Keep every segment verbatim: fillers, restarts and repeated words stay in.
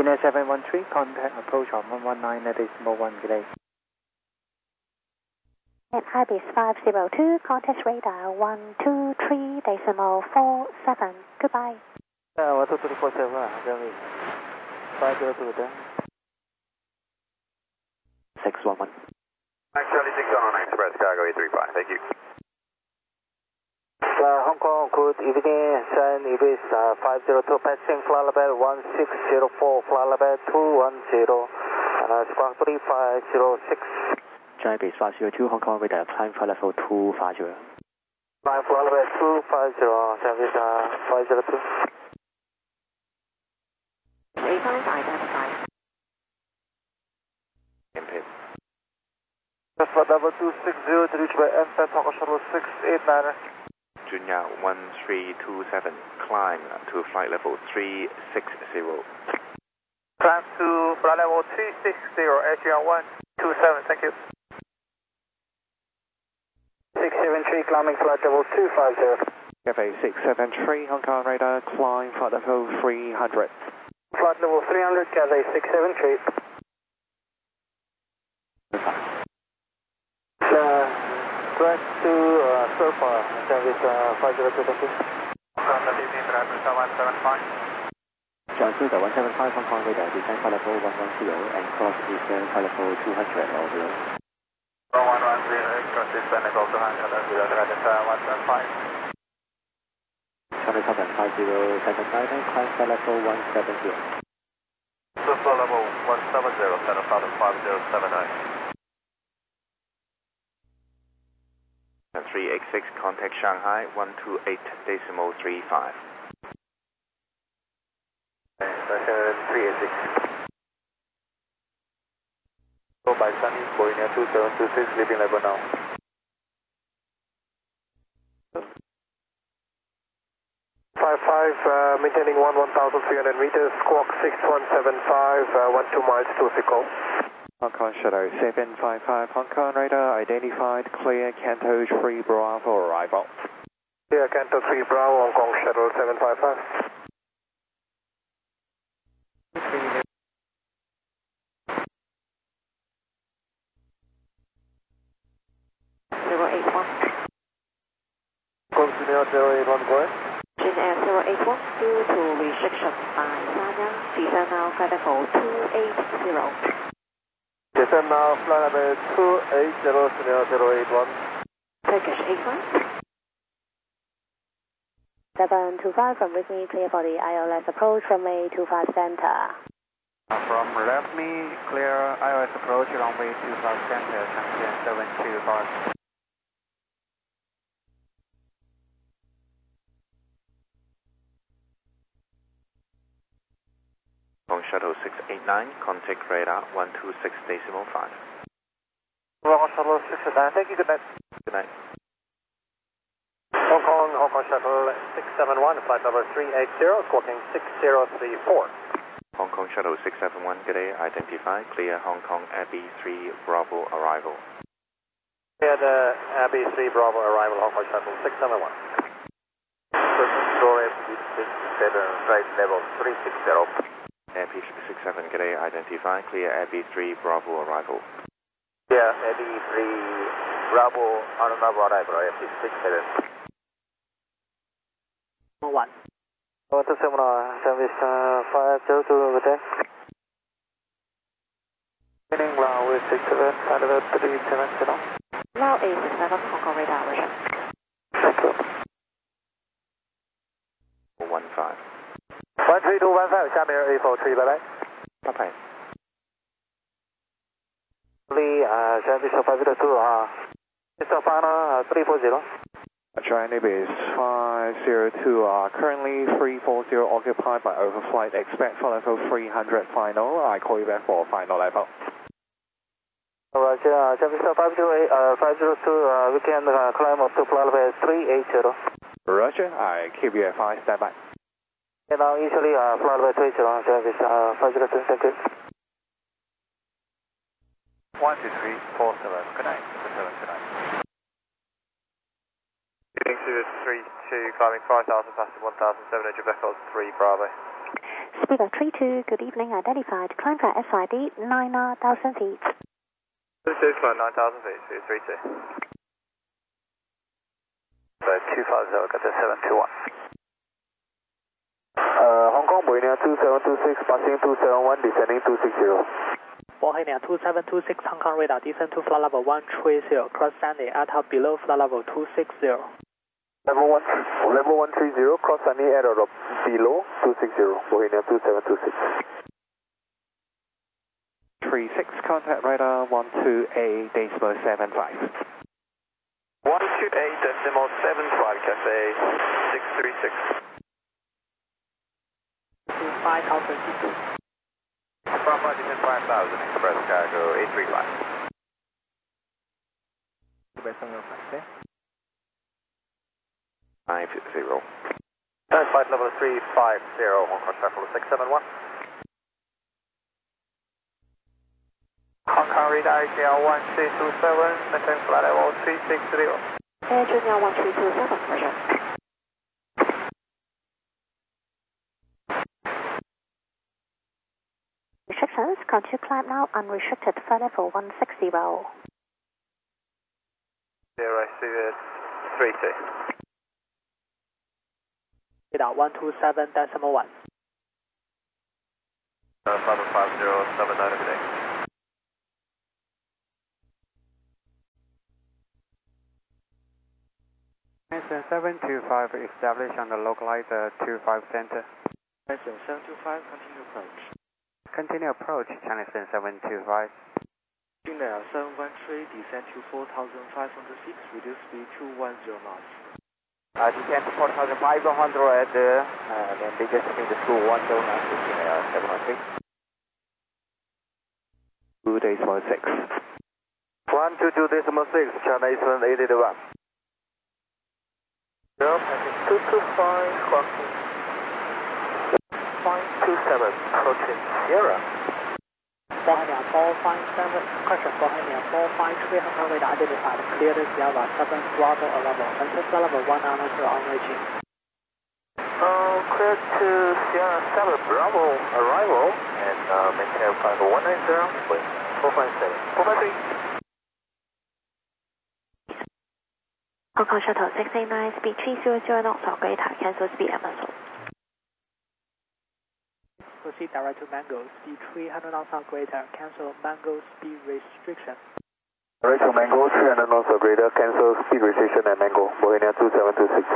Junior seven one three, contact approach on one one nine decimal one, good day. At Ibis five zero two, contact radar one two three decimal four seven, goodbye. Uh, one two three four seven, Jeremy. five zero two, then. six one one. Actually, six one one, Express Cargo eight three five, thank you. Uh, Hong Kong, good evening. San Ibis uh, five zero two, passing flight level one six zero four, flight level two one zero, uh, squawk three five zero six. Ibis five zero two, Hong Kong, radar, climb flight level two five zero. Climb flight level two five zero, San Ibis uh, five zero two. Recon identified. Impid. Flight level two six zero to reach by M ten, Hong Kong Shuttle six eight nine. Junior one three two seven, climb to flight level three six zero. Climb to flight level three six zero, S R one two seven, thank you. six seven three, climbing flight level two five zero. Cafe six seven three, Hong Kong radar, climb flight level three hundred. Flight level three hundred, Cafe six seven three. Uh, direct to uh, Surfa, service uh, five zero two, thank you. Good evening, driver one seven five. John Suda one seven five, Hong Kong radar, descend flight level one one zero and cross descend flight level two hundred over. one one zero, cross descend level two hundred over, driver one seven five. Charlie seven five zero seven nine, climb flight level one seven zero. Flight level one seven zero, center flight five zero seven nine. And three eight six, contact Shanghai one two eight decimal three five. three eight six. Go by Sunny, Boeing two seven two six, leaving level now. five five, uh, maintaining one one thousand three hundred meters, squawk six one seven five, uh, one two miles to Sequel. Hong Kong Shadow seven five five, Hong Kong radar, identified, clear, Canto three Bravo arrival. Clear, Canto three Bravo, Hong Kong Shuttle seven five five. zero eight one. Continue zero eight one, go ahead. Jin Air zero eight one, due to restriction by Sanyang, descend now flight level two eight zero. Descend now, flight level two eight zero, zero eight one. Turkish eight five. seven two five from Whitney, clear for the I L S approach from runway two five center. From left me, clear I L S approach, runway two five center, Changjian seven two five. Hong Shuttle six eight nine, contact radar one two six decimal five. Hong Shuttle six eight nine, thank you, good night. Good night. Hong Kong, Hong Kong Shuttle six seven one, flight number three eight zero, squawking six zero three four. Hong Kong Shuttle six seven one, good day, identify, clear Hong Kong Abbey three Bravo arrival. Clear the Abbey three Bravo arrival, Hong Kong Shuttle six seven one. Control Abbey six seven, right level three six zero. Abbey six seven, good day, identify, clear Abbey three Bravo arrival. Yeah, Abbey three Bravo on Bravo arrival, Abbey six seven. one. one two seven, service uh, five zero two, over there. Meaning runway six seven, flight level three seven zero. Now is seven, Hong Kong radar, Roger. Thank you. one five. one three two one five, 下面eight four three，拜拜。 拜拜。 Lee, uh, service five zero two, uh, Mister Fana, uh, three four zero. China Ibis five zero two, uh, currently three four zero occupied by overflight, expect flight level three hundred final, I call you back for final level. Roger, uh, service five zero eight, uh, five zero two, uh, we can uh, climb up to flight level three eight zero. Roger, I keep you at five, stand by. And now usually uh, flight level three zero, service uh, five zero two, thank you. one two three four seven, good night, good seven, good night. Heading to three two, climbing five thousand past one thousand seven hundred, back on three Bravo. Viva three two, good evening, identified, climb flight S I D nine thousand feet. This is climb nine thousand feet, two three two. two five zero, got the seven two one. Uh, Hong Kong Bohemia two seven two six, passing two seven one, descending two six zero. Bohemia two seven two six, Hong Kong radar, descend to flight level one three zero, cross Sunny, at top below flight level two six zero. Level one, level one three zero, cross Sunny, at or below two six zero, Bohemia two seven two six. three six, contact radar one two eight decimal seven five. one two eight decimal seven five, Cathay six three six. five thousand feet. From descend five thousand, express cargo eight three five. five zero. Turn flight level three five zero, Hong Kong traffic six seven one. Hong Kong radar J L one three two seven, maintain flight level three six zero. Air Junior one three two seven, Roger. Restrictions, continue climb now, unrestricted, flight level one six zero. Zero, I see it, three two. Radar one two seven decimal one. Uh, five five zero seven nine every day. Mason seven two five, established on the localized uh, two five center. Mason seven two five, continue approach. Continue approach, China seven two five. Signal seven one three, descend to four thousand five hundred feet, reduce speed to one zero knots. Uh, descend to four thousand five hundred, uh, and then they just to school one zero knots, uh, seven one three. two decimal six. one two two decimal six, China Eastern eight eight one. Zero, passing two two five, crossing five two seven, approaching Sierra. Bohemia four five seven, correction, Bohemia four five three, Hong Kong radar identified, clear the Sierra seven, Bravo level, enter flight level one nine zero on reaching. Uh, clear to Sierra seven, Bravo, arrival, and uh, maintain flight level one nine zero, with four five seven, four five three. Hong Kong Shuttle six eight nine, speed three zero zero knots or greater, cancel speed M S O. Proceed direct to Mango, speed three hundred knots or greater, cancel Mango speed restriction. Direct to Mango, three hundred knots or greater, cancel speed restriction at Mango, Bohemia two seven two six.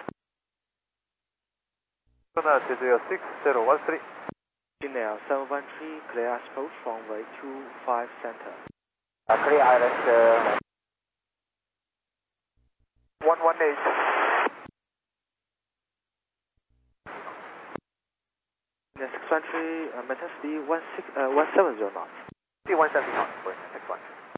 two zero six zero one three. Signal seven one three, clear approach runway two five center. Uh, clear island, uh, one one eight. The six one three, uh, maintain speed one six uh one seven zero knots. Speed one seventy knots, going six one.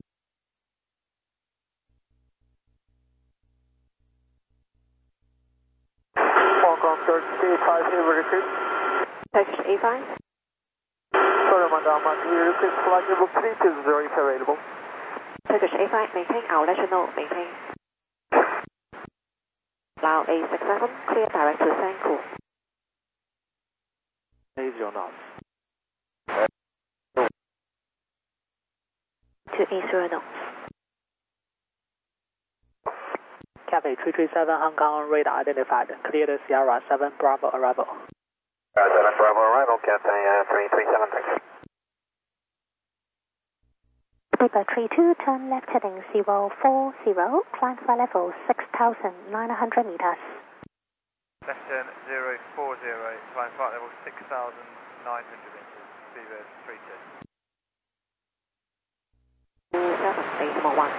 Hong Kong Turkish A five, heavy request. Turkish A five. Sorry, madam, we request flight level three two zero if available. Turkish A five, maintain, I'll let you know, maintain. Now A six seven, clear direct to Sanku. eight zero knots. To eight zero knots. Cathay three three seven, Hong Kong radar identified, clear the Sierra seven, Bravo arrival. seven Bravo arrival, Cathay uh, three three seven, thanks. Viva three two, turn left heading zero four zero, climb flight level six thousand nine hundred meters. Left turn zero four zero, climb flight level six thousand nine hundred meters, Viva three two. seven, decimal one.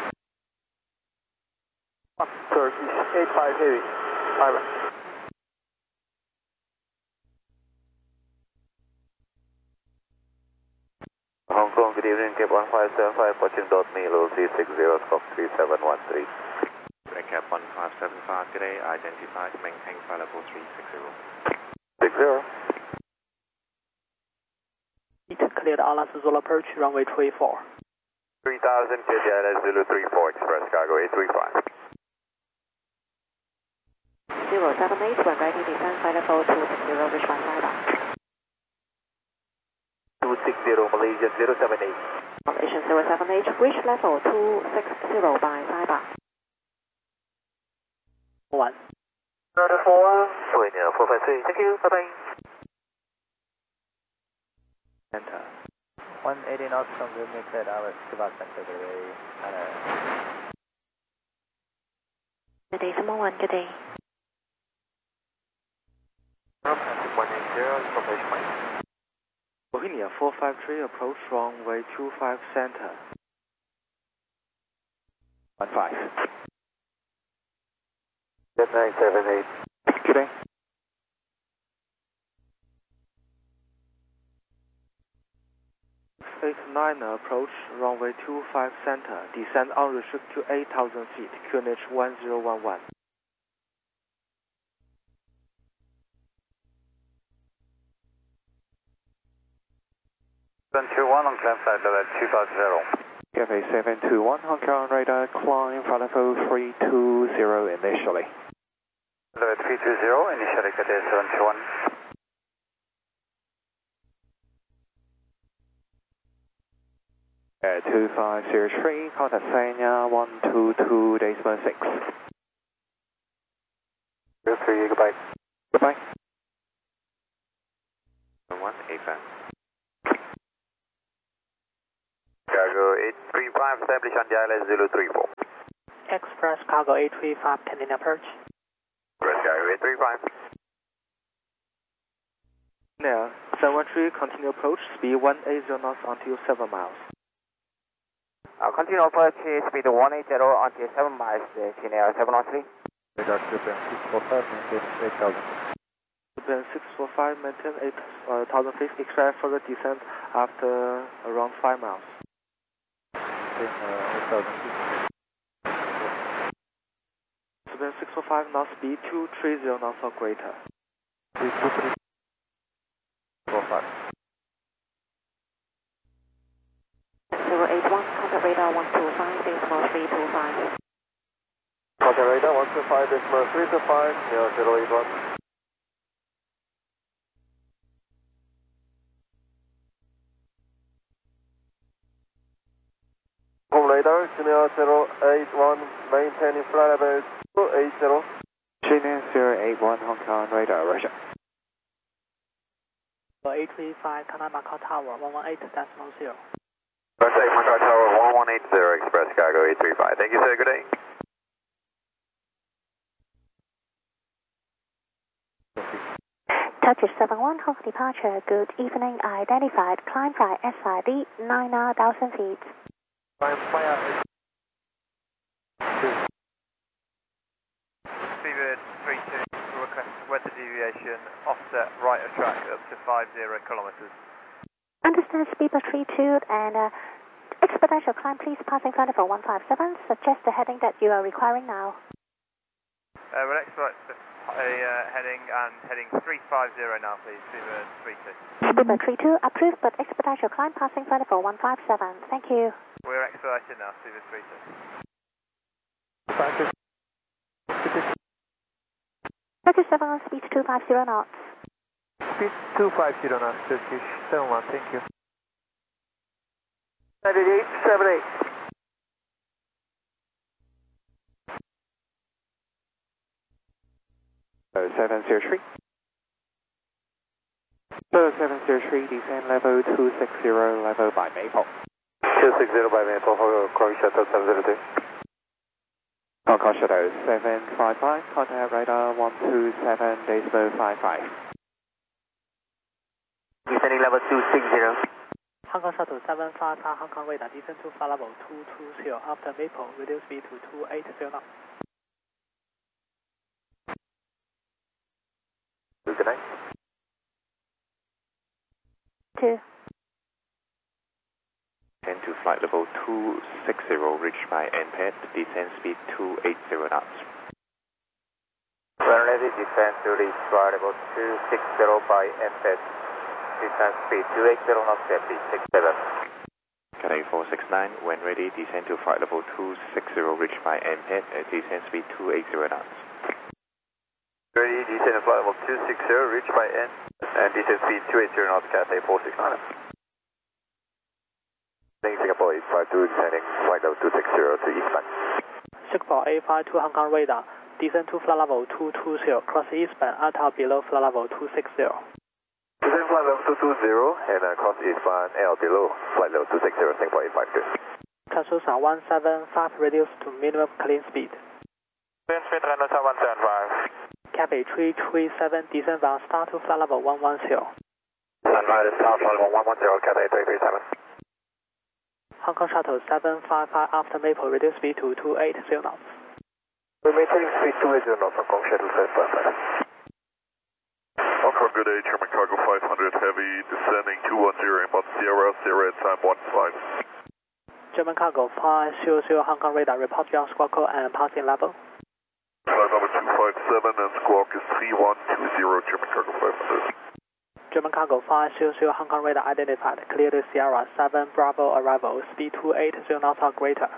Turkish eight five heavy, Ivan. Hong Kong, good evening, Cap one five seven five, watching dot me, level three six zero, squawk three seven one three. Cap one five seven five, good day, identified, maintain flight level three six zero. six zero. Cleared Alas Zulu approach, runway three four. three thousand, Kodiak Zulu three four, express cargo eight three five. zero seven eight, when ready, descend flight level two six zero, reach my radar. six zero, Malaysian zero seven eight. Malaysian zero seven eight, reach level two six zero by Saiba. one. four, four five three, thank you, bye bye. Enter. one eighty knots from the mid-head, I was about center today. Good day, someone one, good day. one eight zero, information point. Bohemia four five three, approach runway two five center. one five. nine seven eight. Good day. eight nine, approach runway two five center. Descend unrestricted to eight thousand feet. Q N H one zero one one. seven two one on climb flight level two five zero. Cafe seven two one, Hong Kong radar, climb flight level three two zero initially. Level three two zero, initially Cadet seven two one. Uh, two five zero three, contact Sanya one two two, decimal six. zero three, goodbye. Goodbye. one eight five. Cargo eight three five, establish on the I L S zero three four. Express Cargo eight three five, pending approach. Express Cargo eight three five. Now, seven one three, continue approach, speed one eighty knots until seven miles. Uh, continue approach, speed one eighty until seven miles, Chennai seven one three. Radar six four five, maintain eight thousand. Japan six four five, maintain eight thousand feet, expect further descent after around five miles. Maintain uh, eight thousand feet. Japan six four five, now speed two three zero knots or greater. two three four five. zero eight one, contact radar one two five, decimal three two five. Contact radar one two five, decimal three two five, zero eight one. Home radar, Chennai zero eight one, maintaining flight level two eight zero. Chennai zero eight one, Hong Kong radar, Russia. eight three five, Kanai Macau Tower, one one eight decimal zero. Express Macau Tower one one eight zero, Express Cargo eight three five. Thank you, sir. Good day. Turkish seven one, Hong Kong departure, good evening, identified, climb flight S I D nine thousand feet. Climb flight Seabird three two, request weather deviation, offset right of track up to five zero kilometers. Understand Speedbird three two and uh, expedite your climb, please, passing flight level one five seven, suggest the heading that you are requiring now. Uh, we'll expedite the uh, heading and heading three five zero now, please, Seabird three two. Speedbird three two, approved, but expedite your climb, passing flight level one five seven, thank you. We're expediting now, Seabird three two. Turkish seven one, speed two five zero knots. Speed two five zero knots, Turkish seven one, thank you. ninety-eight seven eight. So seven zero three. So seven zero three, descend level two six zero, level by Maple. two six zero by Maple, Hong Kong Shuttle seven zero two. Hong Kong Shuttle seven five five, contact radar one two seven, decimal five five. Descending level two six zero. Hong Kong Shuttle seven five five, Hong Kong radar, descend to flight level two two zero, after Maple, reduce speed to two eight zero knots. Good night. Two. Descend to flight level two six zero, reached by N P A D, descend speed two eight zero knots. When ready, descend to reach flight level two six zero by N P A D. Descend speed two eight zero knots, please, six seven. Cathay four six nine, when ready, descend to flight level two six zero, reached by N P A D, descend speed two eight zero knots. Ready, descend to flight level two six zero, reach by N, and descend speed two eight zero knots, Cathay four six nine. four eight five two, descending flight level two six zero to eastbound. six four eight five two Hong Kong radar, descend to flight level two two zero, cross eastbound, ATAR below flight level two six zero. Descend flight level two two zero and uh, cross eastbound, L below flight level two six zero, Singapore eight five two. Translucent one seven five, reduce to minimum clean speed. Clean speed, Translucent one seven five. Cathay three three seven, descend bound, start to flight level one one zero. Sunrise, start flight level one one zero, Cathay three three seven. Hong Kong Shuttle seven five five, after Maple, reduce speed to two eight zero knots. We're maintaining speed two eight zero knots, Hong Kong Shuttle seven five five. Hong Kong, good day, German Cargo five hundred Heavy, descending two one zero, inbound Sierra, Sierra at time one five. German Cargo five zero zero, Hong Kong radar, report ground squawk code and passing level. Flight number two five seven and squawk is three one two zero, German Cargo five hundred. German Cargo five zero zero, Hong Kong radar identified, clear to Sierra seven Bravo arrival, speed two eight zero knots or greater.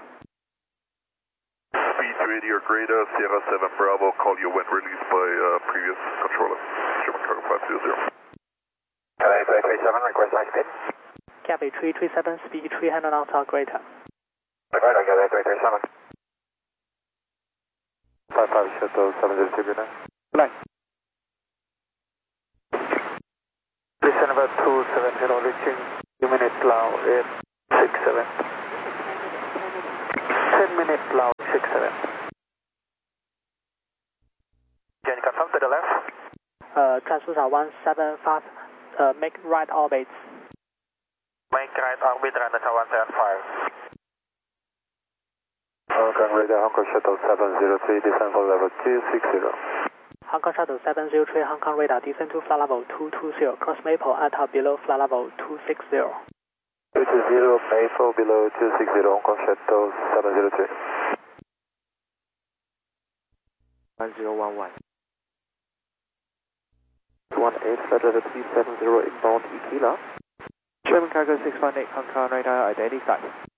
Speed two eighty or greater, Sierra seven Bravo, call you when released by uh, previous controller, German Cargo five zero zero. Cathay three three seven, request high speed. Cathay three three seven, speed three hundred knots or greater. Request Cathay three three seven. five five Shuttle seven zero two, good night. Good night. Listen about two seven zero, reaching two minutes low, eight six seven. ten minutes low, six seven. Can you confirm to the left? Uh, Translucent one seven five, uh, make right orbits. Make right orbit, Translucent one seven five. Hong Kong radar, Hong Kong Shuttle seven zero three, descend for level two six zero. Hong Kong Shuttle seven zero three, Hong Kong radar, descend to flight level two two zero, cross Maple, ATAR below flight level two six zero. two two zero, Maple below two six zero, Hong Kong Shuttle seven zero three. one zero one one. one eight, flight level three seven zero, inbound Ikila. German Cargo six one eight, Hong Kong radar identified.